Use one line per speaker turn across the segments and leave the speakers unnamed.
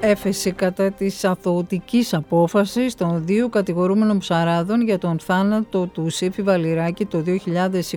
έφεση κατά της αθωωτικής απόφασης των δύο κατηγορούμενων ψαράδων για τον θάνατο του Σύφη Βαλιράκη το 2021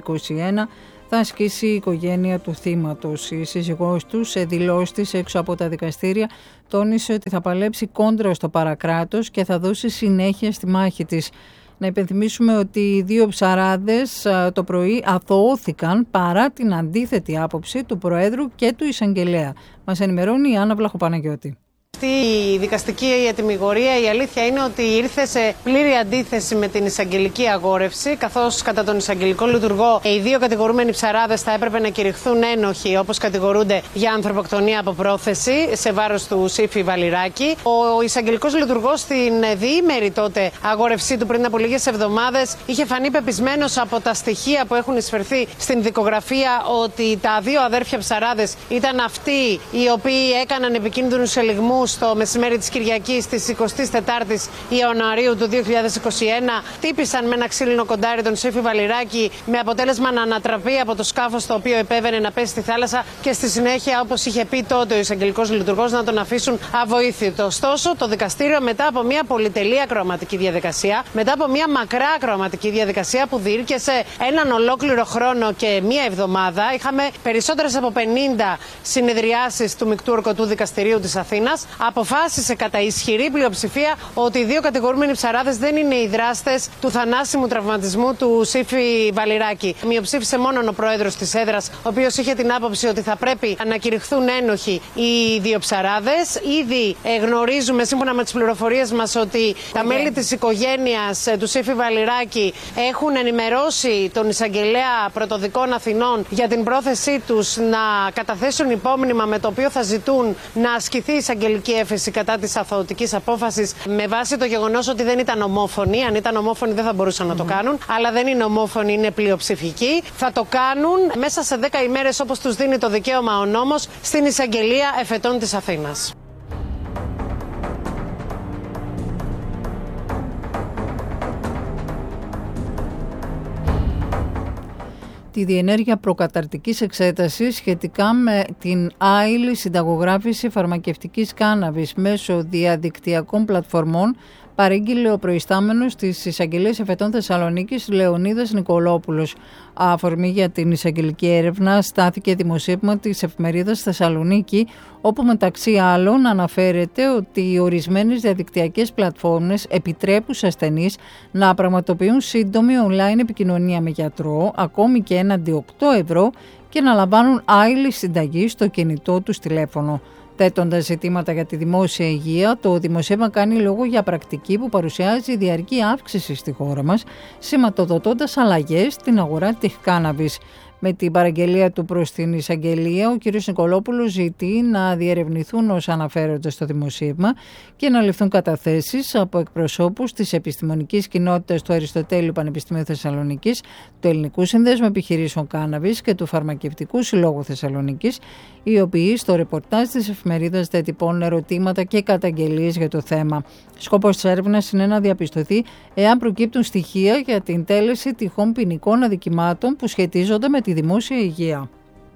θα ασκήσει η οικογένεια του θύματος. Η σύζυγός του, σε δηλώσεις της έξω από τα δικαστήρια, τόνισε ότι θα παλέψει κόντρα στο παρακράτος και θα δώσει συνέχεια στη μάχη της. Να υπενθυμίσουμε ότι οι δύο ψαράδες το πρωί αθωώθηκαν παρά την αντίθετη άποψη του Προέδρου και του Εισαγγελέα. Μας ενημερώνει η Άννα Βλαχοπαναγιώτη.
Αυτή η δικαστική ετυμηγορία, η αλήθεια είναι ότι ήρθε σε πλήρη αντίθεση με την εισαγγελική αγόρευση, καθώς κατά τον εισαγγελικό λειτουργό οι δύο κατηγορούμενοι ψαράδες θα έπρεπε να κηρυχθούν ένοχοι, όπως κατηγορούνται, για ανθρωποκτονία από πρόθεση σε βάρος του Σύφη Βαλιράκη. Ο εισαγγελικός λειτουργός στην διήμερη τότε αγόρευσή του πριν από λίγες εβδομάδες είχε φανεί πεπισμένος από τα στοιχεία που έχουν εισφερθεί στην δικογραφία ότι τα δύο αδέρφια ψαράδες ήταν αυτοί οι οποίοι έκαναν επικίνδυνους ελιγμούς στο μεσημέρι της Κυριακής της 24ης Ιανουαρίου του 2021. Χτύπησαν με ένα ξύλινο κοντάρι τον Σύφη Βαλιράκη με αποτέλεσμα να ανατραπεί από το σκάφος το οποίο επέβαινε να πέσει στη θάλασσα και στη συνέχεια, όπως είχε πει τότε ο εισαγγελικός λειτουργός, να τον αφήσουν αβοήθητο. Ωστόσο, το δικαστήριο, μετά από μια πολυτελή ακροαματική διαδικασία, μετά από μια μακρά ακροαματική διαδικασία που διήρκεσε έναν ολόκληρο χρόνο και μια εβδομάδα, είχαμε περισσότερες από 50 συνεδριάσεις του Μεικτού Ορκωτού Δικαστηρίου της Αθήνας, αποφάσισε κατά ισχυρή πλειοψηφία ότι οι δύο κατηγορούμενοι ψαράδες δεν είναι οι δράστες του θανάσιμου τραυματισμού του Σύφη Βαλιράκη. Μειοψήφισε μόνο ο πρόεδρος της έδρας, ο οποίος είχε την άποψη ότι θα πρέπει να κηρυχθούν ένοχοι οι δύο ψαράδες. Ήδη γνωρίζουμε, σύμφωνα με τις πληροφορίες μας, ότι τα μέλη της οικογένειας του Σύφη Βαλιράκη έχουν ενημερώσει τον εισαγγελέα Πρωτοδικών Αθηνών για την πρόθεσή τους να καταθέσουν υπόμνημα με το οποίο θα ζητούν να ασκηθεί εισαγγελική έφεση κατά της αθωωτικής απόφασης, με βάση το γεγονός ότι δεν ήταν ομόφωνοι. Αν ήταν ομόφωνοι δεν θα μπορούσαν να το κάνουν, αλλά δεν είναι ομόφωνοι, είναι πλειοψηφικοί. Θα το κάνουν μέσα σε 10 ημέρες, όπως τους δίνει το δικαίωμα ο νόμος, στην Εισαγγελία Εφετών της Αθήνας.
Τη διενέργεια προκαταρτικής εξέτασης σχετικά με την άειλη συνταγογράφηση φαρμακευτικής κάναβης μέσω διαδικτυακών πλατφορμών παρήγγειλε ο προϊστάμενος της Εισαγγελίας Εφετών Θεσσαλονίκης, Λεωνίδας Νικολόπουλος. Αφορμή για την εισαγγελική έρευνα στάθηκε δημοσίευμα της εφημερίδας Θεσσαλονίκη, όπου μεταξύ άλλων αναφέρεται ότι οι ορισμένες διαδικτυακές πλατφόρμες επιτρέπουν σε ασθενείς να πραγματοποιούν σύντομη online επικοινωνία με γιατρό, ακόμη και έναντι 8 ευρώ, και να λαμβάνουν άειλη συνταγή στο κινητό τους τηλέφωνο. Θέτοντας ζητήματα για τη δημόσια υγεία, το δημοσίευμα κάνει λόγο για πρακτική που παρουσιάζει διαρκή αύξηση στη χώρα μας, σηματοδοτώντας αλλαγές στην αγορά της κάναβης. Με την παραγγελία του προς την εισαγγελία, ο κ. Νικολόπουλος ζητεί να διερευνηθούν όσα αναφέρονται στο δημοσίευμα και να ληφθούν καταθέσεις από εκπροσώπους της επιστημονικής κοινότητας του Αριστοτέλειου Πανεπιστημίου Θεσσαλονίκης, του Ελληνικού Συνδέσμου Επιχειρήσεων Κάναβης και του Φαρμακευτικού Συλλόγου Θεσσαλονίκης, οι οποίοι στο ρεπορτάζ της εφημερίδας διατυπώνουν ερωτήματα και καταγγελίες για το θέμα. Σκοπός της έρευνας είναι να διαπιστωθεί εάν προκύπτουν στοιχεία για την τέλεση τυχόν ποινικών αδικημάτων που σχετίζονται με τη δημόσια υγεία.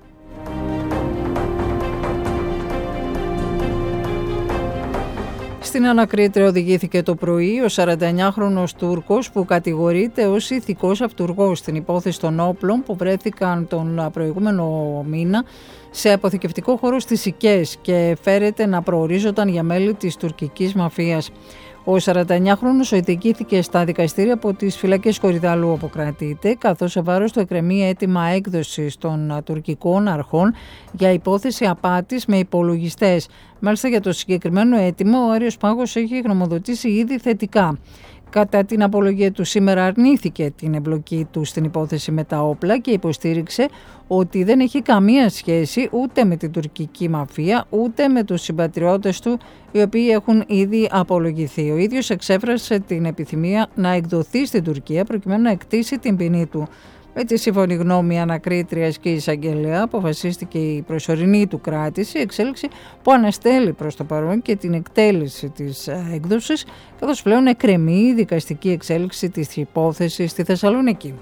Στην ανακρίτρια οδηγήθηκε το πρωί ο 49χρονος Τούρκος που κατηγορείται ως ηθικός αυτουργός στην υπόθεση των όπλων που βρέθηκαν τον προηγούμενο μήνα σε αποθηκευτικό χώρο στις Σικές και φέρεται να προορίζονταν για μέλη της τουρκικής μαφίας. Ο 49χρονος οειδικήθηκε στα δικαστήρια από τις φυλακές Κορυδαλού, όπου κρατείται, καθώς σε βάρος του εκκρεμεί αίτημα έκδοσης των τουρκικών αρχών για υπόθεση απάτης με υπολογιστές. Μάλιστα, για το συγκεκριμένο αίτημα ο Άριος Πάγος έχει γνωμοδοτήσει ήδη θετικά. Κατά την απολογία του σήμερα αρνήθηκε την εμπλοκή του στην υπόθεση με τα όπλα και υποστήριξε ότι δεν έχει καμία σχέση ούτε με την τουρκική μαφία ούτε με τους συμπατριώτες του, οι οποίοι έχουν ήδη απολογηθεί. Ο ίδιος εξέφρασε την επιθυμία να εκδοθεί στην Τουρκία προκειμένου να εκτίσει την ποινή του. Με τη σύμφωνη γνώμη ανακρίτριας και εισαγγελέα αποφασίστηκε η προσωρινή του κράτηση, εξέλιξη που αναστέλει προς το παρόν και την εκτέλεση της έκδοσης, καθώς πλέον εκκρεμεί η δικαστική εξέλιξη της υπόθεσης στη Θεσσαλονίκη.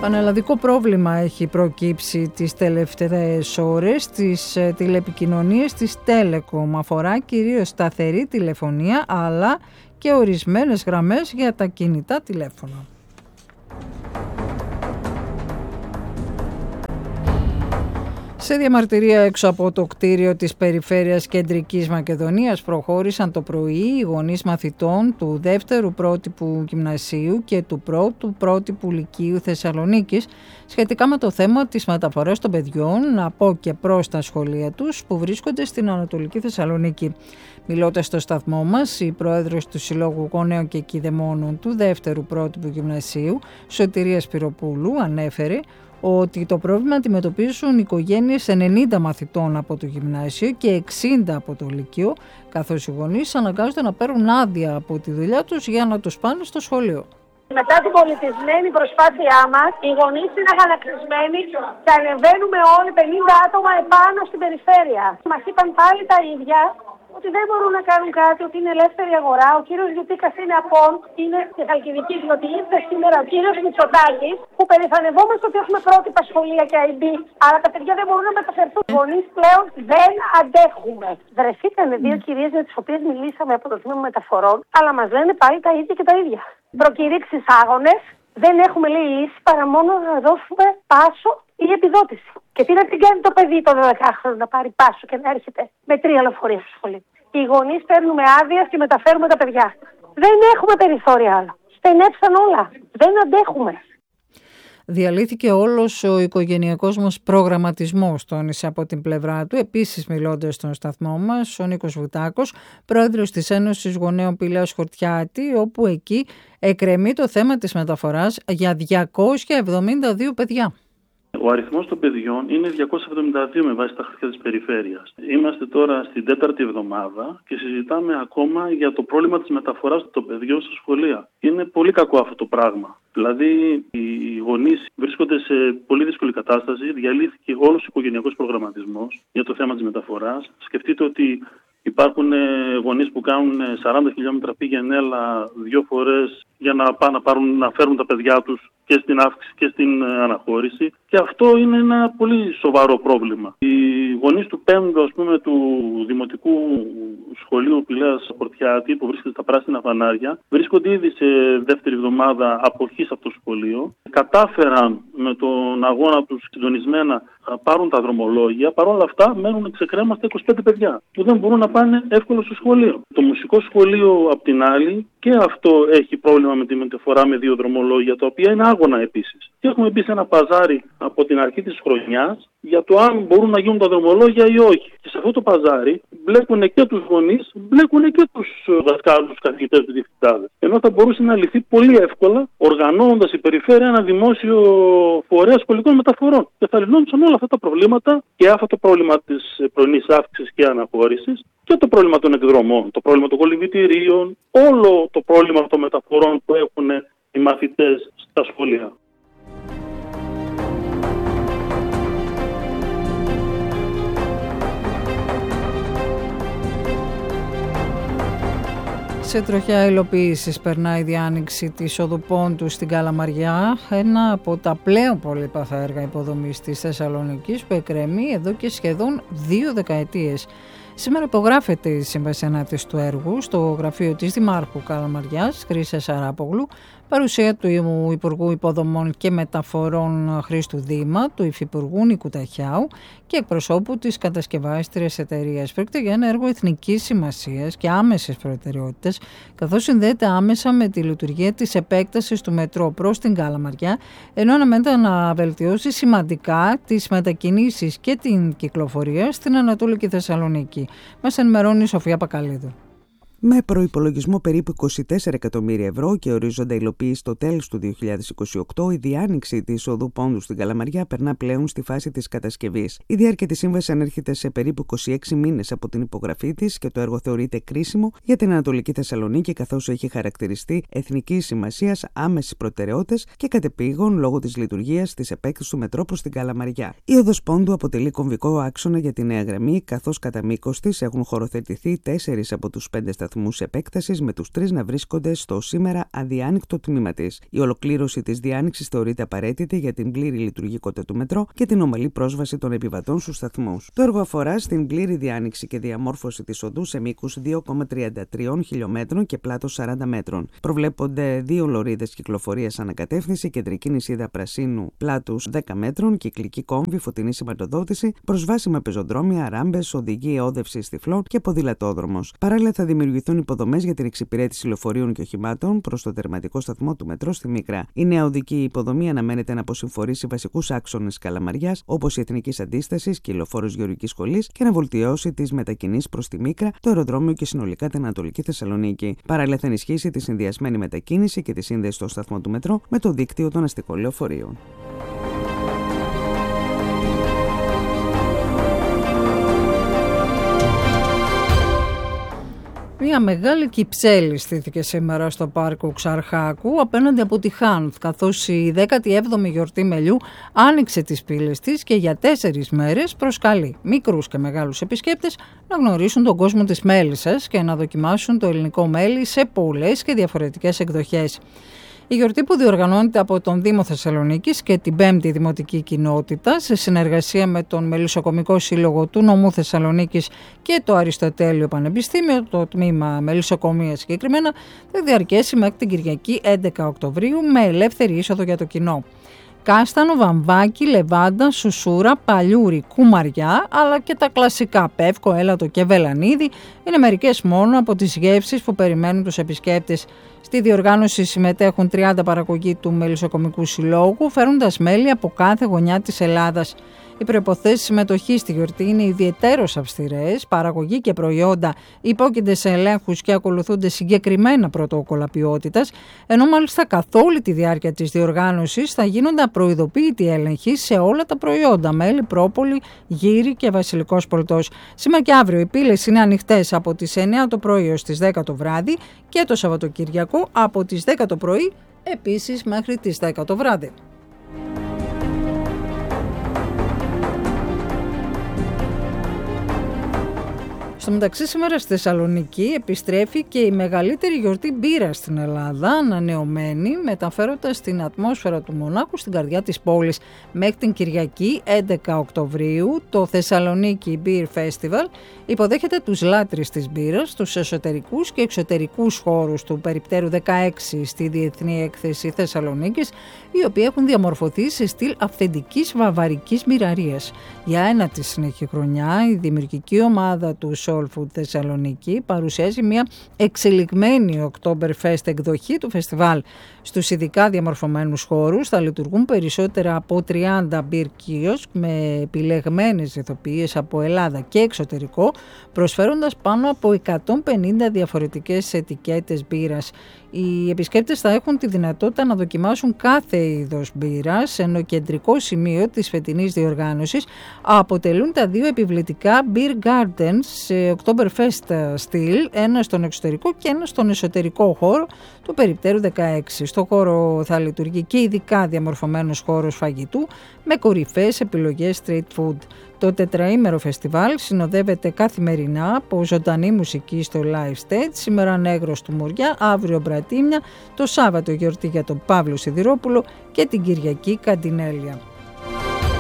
Πανελλαδικό πρόβλημα έχει προκύψει τις τελευταίες ώρες στις τηλεπικοινωνίες της Telecom. Αφορά κυρίως σταθερή τηλεφωνία αλλά και ορισμένες γραμμές για τα κινητά τηλέφωνα. Σε διαμαρτυρία έξω από το κτίριο της Περιφέρειας Κεντρικής Μακεδονίας προχώρησαν το πρωί οι γονείς μαθητών του δεύτερου πρότυπου γυμνασίου και του πρώτου πρότυπου λυκείου Θεσσαλονίκης σχετικά με το θέμα της μεταφοράς των παιδιών από και προς τα σχολεία τους που βρίσκονται στην Ανατολική Θεσσαλονίκη. Μιλώντας στο σταθμό μας, η πρόεδρος του Συλλόγου Γονέων και Κηδεμόνων του δεύτερου πρότυπου γυμνασίου, Σωτηρία Σπυροπούλου, ανέφερε ότι το πρόβλημα αντιμετωπίζουν οικογένειες 90 μαθητών από το γυμνάσιο και 60 από το λυκείο, καθώς οι γονείς αναγκάζονται να παίρνουν άδεια από τη δουλειά τους για να τους πάνε στο σχολείο.
Μετά την πολιτισμένη προσπάθειά μας, οι γονείς είναι αγανακτισμένοι και ανεβαίνουμε όλοι 50 άτομα επάνω στην περιφέρεια. Μας είπαν πάλι τα ίδια, ότι δεν μπορούν να κάνουν κάτι, ότι είναι ελεύθερη αγορά. Ο κύριος Γιουτίκας είναι απόν, είναι και Χαλκιδική, διότι ήρθε σήμερα ο κύριος Μητσοτάκης, που περηφανευόμαστε ότι έχουμε πρότυπα σχολεία και IB, αλλά τα παιδιά δεν μπορούν να μεταφερθούν. Οι γονείς πλέον δεν αντέχουμε. Βρεθήκανε δύο κυρίες με τις οποίες μιλήσαμε από το τμήμα μεταφορών, αλλά μας λένε πάλι τα ίδια και τα ίδια. Προκηρύξεις άγονες, δεν έχουμε λέει λύση παρά μόνο να δώσουμε πάσο ή επιδότηση. Και τι να την κάνει το παιδί το 12χρονο να πάρει πάσο και να έρχεται με 3 λεωφορεία στο σχολείο. Οι γονείς παίρνουμε άδεια και μεταφέρουμε τα παιδιά. Δεν έχουμε περιθώρια άλλο. Στενέψαν όλα. Δεν αντέχουμε.
Διαλύθηκε όλος ο οικογενειακός μας προγραμματισμός, τόνισε από την πλευρά του, επίσης μιλώντας στον σταθμό μας, ο Νίκος Βουτάκος, πρόεδρος της Ένωσης Γονέων Πηλαίας Χορτιάτη, όπου εκεί εκκρεμεί το θέμα της μεταφοράς για 272 παιδιά.
Ο αριθμός των παιδιών είναι 272 με βάση τα χαρτιά της περιφέρειας. Είμαστε τώρα στην 4η εβδομάδα και συζητάμε ακόμα για το πρόβλημα της μεταφοράς των παιδιών στα σχολεία. Είναι πολύ κακό αυτό το πράγμα. Δηλαδή, οι γονείς βρίσκονται σε πολύ δύσκολη κατάσταση. Διαλύθηκε όλος ο οικογενειακός προγραμματισμός για το θέμα της μεταφοράς. Σκεφτείτε ότι υπάρχουν γονείς που κάνουν 40 χιλιόμετρα πήγαινε έλα 2 φορές για να πάνε να φέρουν τα παιδιά τους και στην αύξηση και στην αναχώρηση. Και αυτό είναι ένα πολύ σοβαρό πρόβλημα. Οι γονείς του 5ου, ας πούμε, του Δημοτικού Σχολείου Πηλαίας Χορτιάτη, που βρίσκεται στα πράσινα φανάρια, βρίσκονται ήδη σε δεύτερη εβδομάδα αποχής από το σχολείο. Κατάφεραν με τον αγώνα τους συντονισμένα να πάρουν τα δρομολόγια. Παρ' όλα αυτά μένουν εξεκρέμαστα 25 παιδιά που δεν μπορούν να πάνε εύκολα στο σχολείο. Το μουσικό σχολείο, απ' την άλλη, και αυτό έχει πρόβλημα με τη μεταφορά με 2 δρομολόγια, τα οποία είναι άγωνα επίσης. Και έχουμε μπει σε ένα παζάρι από την αρχή της χρονιάς για το αν μπορούν να γίνουν τα δρομολόγια ή όχι. Και σε αυτό το παζάρι μπλέκουν και τους γονείς, μπλέκουν και τους δασκάλους, τους καθηγητές, τους διευθυντάδες. Ενώ θα μπορούσε να λυθεί πολύ εύκολα οργανώνοντας η περιφέρεια ένα δημόσιο φορέα σχολικών μεταφορών. Και θα λυνόντουσαν όλα αυτά τα προβλήματα, και αυτό το πρόβλημα της πρωινής αύξησης και αναχώρησης, και το πρόβλημα των εκδρομών, το πρόβλημα των κολυμβητηρίων, όλο το πρόβλημα των μεταφορών που έχουν οι μαθητές στα σχολεία.
Σε τροχιά υλοποίησης περνάει η διάνοιξη της οδού Πόντου στην Καλαμαριά, ένα από τα πλέον πολύπαθα έργα υποδομής της Θεσσαλονίκης που εκκρεμεί εδώ και σχεδόν 2 δεκαετίες. Σήμερα υπογράφεται η σύμβαση ανάπτυξης του έργου στο γραφείο της Δημάρχου Καλαμαριάς, Χρύσης Αράπογλου, παρουσία του Υπουργού Υποδομών και Μεταφορών Χρήστου Δήμα, του Υφυπουργού Νίκου Ταχιάου και εκπροσώπου της κατασκευάστριας εταιρείας. Πρόκειται για ένα έργο εθνικής σημασίας και άμεσης προτεραιότητας, καθώς συνδέεται άμεσα με τη λειτουργία της επέκτασης του μετρό προς την Καλαμαριά, ενώ αναμένεται να βελτιώσει σημαντικά τις μετακινήσεις και την κυκλοφορία στην Ανατολική Θεσσαλονίκη. Μας ενημερώνει η Σοφία Πακαλίδου.
Με προϋπολογισμό περίπου 24 εκατομμύρια ευρώ και ορίζοντα υλοποίηση στο τέλος του 2028, η διάνοιξη της οδού Πόντου στην Καλαμαριά περνά πλέον στη φάση της κατασκευής. Η διάρκεια της σύμβασης ανέρχεται σε περίπου 26 μήνες από την υπογραφή της και το έργο θεωρείται κρίσιμο για την Ανατολική Θεσσαλονίκη, καθώς έχει χαρακτηριστεί εθνικής σημασίας, άμεσης προτεραιότητας και κατεπήγον λόγω της λειτουργίας της επέκτασης του μετρό προς την Καλαμαριά. Η οδός Πόντου αποτελεί κομβικό άξονα για τη νέα γραμμή, καθώς κατά μήκος της έχουν χωροθετηθεί 4 από τους 5 σταθμούς σταθμούς επέκτασης, με τους 3 να βρίσκονται στο σήμερα αδιάνυκτο τμήμα της. Η ολοκλήρωση της διάνοιξης θεωρείται απαραίτητη για την πλήρη λειτουργικότητα του μετρό και την ομαλή πρόσβαση των επιβατών στους σταθμούς. Το έργο αφορά στην πλήρη διάνοιξη και διαμόρφωση της οδού σε μήκους 2,33 χιλιόμετρων και πλάτος 40 μέτρων. Προβλέπονται 2 λωρίδες κυκλοφορίας ανακατεύθυνση, κεντρική νησίδα πρασίνου πλάτους 10 μέτρων, κυκλική κόμβη, φωτεινή σηματοδότηση, προσβάσιμα πεζοδρόμια, ράμπες, οδηγή όδευσης τυφλών και ποδηλατόδρομος. Παράλληλα, θα δημιουργηθούν υποδομές για την εξυπηρέτηση λεωφορείων και οχημάτων προς το τερματικό σταθμό του μετρό στη Μίκρα. Η νέα οδική υποδομή αναμένεται να αποσυμφορήσει βασικούς άξονες Καλαμαριάς, όπως η Εθνικής Αντίστασης και η Λεωφόρος Γεωργικής Σχολής, και να βελτιώσει τις μετακινήσεις προς τη Μίκρα, το αεροδρόμιο και συνολικά την Ανατολική Θεσσαλονίκη. Παράλληλα, θα ενισχύσει τη συνδυασμένη μετακίνηση και τη σύνδεση στο σταθμό του μετρό με το δίκτυο των αστικών λεωφορείων.
Μια μεγάλη κυψέλη στήθηκε σήμερα στο πάρκο Ξαρχάκου απέναντι από τη Χάνθ, καθώς η 17η γιορτή μελιού άνοιξε τις πύλες της και για 4 μέρες προσκαλεί μικρούς και μεγάλους επισκέπτες να γνωρίσουν τον κόσμο της μέλισσας και να δοκιμάσουν το ελληνικό μέλι σε πολλές και διαφορετικές εκδοχές. Η γιορτή, που διοργανώνεται από τον Δήμο Θεσσαλονίκης και την 5η Δημοτική Κοινότητα σε συνεργασία με τον Μελισσοκομικό Σύλλογο του Νομού Θεσσαλονίκης και το Αριστοτέλειο Πανεπιστήμιο, το τμήμα Μελισσοκομείας συγκεκριμένα, θα διαρκέσει μέχρι την Κυριακή 11 Οκτωβρίου με ελεύθερη είσοδο για το κοινό. Κάστανο, βαμβάκι, λεβάντα, σουσούρα, παλιούρι, κουμαριά, αλλά και τα κλασικά πεύκο, έλατο και βελανίδι είναι μερικές μόνο από τις γεύσεις που περιμένουν τους επισκέπτες. Στη διοργάνωση συμμετέχουν 30 παραγωγοί του Μελισσοκομικού Συλλόγου, φέρνοντας μέλι από κάθε γωνιά της Ελλάδας. Οι προϋποθέσεις συμμετοχής στη γιορτή είναι ιδιαιτέρως αυστηρές, παραγωγή και προϊόντα υπόκεινται σε ελέγχους και ακολουθούνται συγκεκριμένα πρωτόκολλα ποιότητας, ενώ μάλιστα καθ' όλη τη διάρκεια της διοργάνωσης θα γίνονται απροειδοποίητοι έλεγχοι σε όλα τα προϊόντα, μέλι, πρόπολη, γύρι και βασιλικός πολτός. Σήμερα και αύριο οι πύλες είναι ανοιχτές από τις 9 το πρωί έως τις 10 το βράδυ και το Σαββατοκυριακό από τις 10 το πρωί επίσης μέχρι τις 10 το βράδυ. Στο μεταξύ, σήμερα στη Θεσσαλονίκη επιστρέφει και η μεγαλύτερη γιορτή μπύρας στην Ελλάδα, ανανεωμένη, μεταφέροντας την ατμόσφαιρα του Μονάκου στην καρδιά της πόλης. Μέχρι την Κυριακή 11 Οκτωβρίου το Θεσσαλονίκη Beer Festival υποδέχεται τους λάτρεις της μπύρας στους εσωτερικούς και εξωτερικούς χώρους του περιπτέρου 16 στη Διεθνή Έκθεση Θεσσαλονίκης, οι οποίοι έχουν διαμορφωθεί σε στυλ αυθεντικής βαβαρικής μπυραρίας. Για ένατη συνεχή χρονιά η δημιουργική ομάδα του Soul Food Θεσσαλονίκη παρουσιάζει μια εξελιγμένη Oktoberfest εκδοχή του φεστιβάλ. Στους ειδικά διαμορφωμένους χώρους θα λειτουργούν περισσότερα από 30 beer kiosk με επιλεγμένες ηθοποιίες από Ελλάδα και εξωτερικό, προσφέροντας πάνω από 150 διαφορετικές ετικέτες μπύρας. Οι επισκέπτες θα έχουν τη δυνατότητα να δοκιμάσουν κάθε είδος μπύρας, ενώ κεντρικό σημείο της φετινής διοργάνωσης αποτελούν τα 2 επιβλητικά beer gardens σε Oktoberfest στυλ, ένα στον εξωτερικό και ένα στον εσωτερικό χώρο του περιπτέρου 16. Στο χώρο θα λειτουργεί και ειδικά διαμορφωμένος χώρος φαγητού με κορυφαίες επιλογές street food. Το τετραήμερο φεστιβάλ συνοδεύεται καθημερινά από ζωντανή μουσική στο live stage, σήμερα Νέγρος του Μουριά, αύριο Μπρατήμια, το Σάββατο γιορτή για τον Παύλο Σιδηρόπουλο και την Κυριακή Καντινέλια.